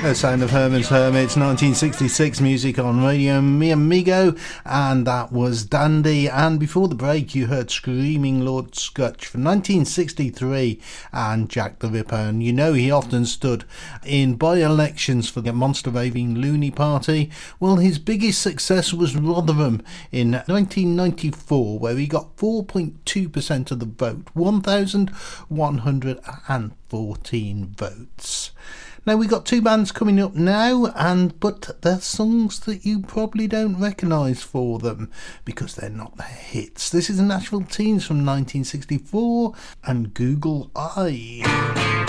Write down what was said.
The sound of Herman's Hermits, 1966 music on Radio Mi Amigo, and that was Dandy. And before the break you heard Screaming Lord Scutch from 1963 and Jack the Ripper, and you know he often stood in by-elections for the Monster Raving Loony Party. Well, his biggest success was Rotherham in 1994, where he got 4.2% of the vote, 1,114 votes. Now, we got two bands coming up now, but they're songs that you probably don't recognise for them because they're not their hits. This is the Nashville Teens from 1964 and Google Eye.